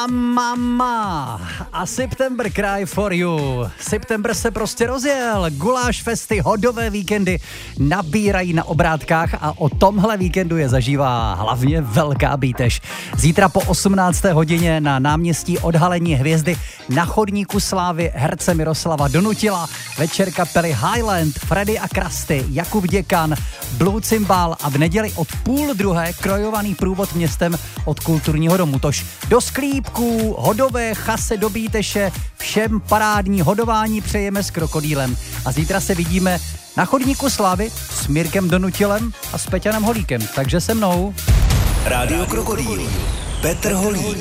Mama a September Cry for You. September se prostě rozjel. Guláš festy, hodové víkendy nabírají na obrátkách a o tomhle víkendu je zažívá hlavně Velká Bíteš. Zítra po 18. hodině na náměstí odhalení hvězdy na chodníku slávy herce Miroslava donutila večer kapely Highland, Freddy a Krusty, Jakub Děkan, Blue Cymbal a v neděli od 12:30 krojovaný průvod městem od kulturního domu. Tož do sklípků, hodové, chase do Bíteše, všem parádní hodování přejeme s Krokodýlem. A zítra se vidíme na chodníku slávy s Mirkem Donutilem a s Peťanem Holíkem. Takže se mnou Rádio Krokodýl, Petr Holík.